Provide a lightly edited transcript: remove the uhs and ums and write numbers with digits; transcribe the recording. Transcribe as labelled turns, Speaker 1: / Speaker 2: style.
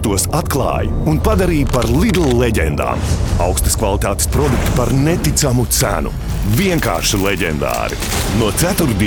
Speaker 1: tos atklāja un padarīja par Lidl leģendām. Augstas kvalitātes produkti par neticamu cenu. Vienkārši leģendāri. No ceturtdienas